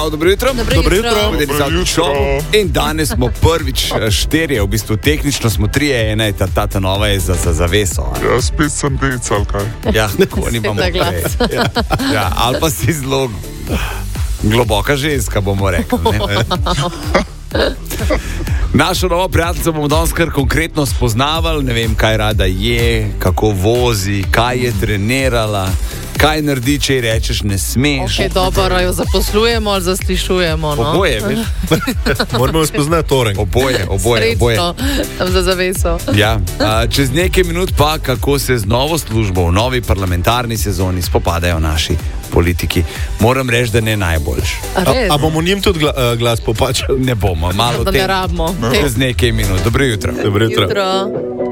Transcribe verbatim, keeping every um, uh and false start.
Prav, dobro jutro. Dobro jutro. Dobro jutro. In danes smo prvič štirje, v bistvu tehnično smo trije, ena je ta, ta, ta nova je za, za zaveso. Ja, spet sem deca, ali kaj? Ja, tako nimamo kaj. Ja. Ja, ali pa si zelo globoka ženska, bomo rekli. Ne? Našo novo prijateljico bomo danes kar konkretno spoznavali, ne vem, kaj rada je, kako vozi, kaj je trenirala, kaj naredi, če ji rečeš ne smeš. Ok, dobro, jo zaposlujemo ali zaslišujemo, no? Oboje, veš? Moramo jo spoznati torej. Oboje, oboje, oboje. Sredstvo, tam za zaveso. Ja, a, čez nekaj minut pa, kako se z novo službo v novi parlamentarni sezoni spopadajo naši politiki. Moram reči, da ne najboljš. A, A, a bomo njim tudi gla, uh, glas popačali? Ne bomo, malo da tem. ne rabimo. Čez nekaj minut. Dobro jutro. Dobro jutro. Jutro.